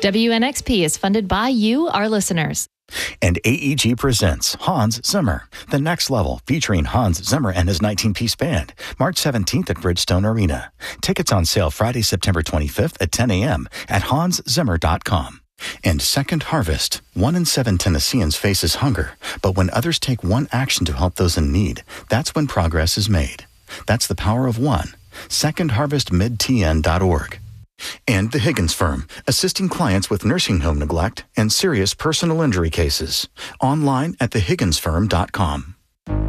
WNXP is funded by you, our listeners. And AEG presents Hans Zimmer, The Next Level, featuring Hans Zimmer and his 19-piece band, March 17th at Bridgestone Arena. Tickets on sale Friday, September 25th at 10 a.m. at hanszimmer.com. And Second Harvest. 1 in 7 Tennesseans faces hunger, but when others take one action to help those in need, that's when progress is made. That's the power of one. SecondHarvestMidTN.org. And the Higgins Firm, assisting clients with nursing home neglect and serious personal injury cases. Online at thehigginsfirm.com.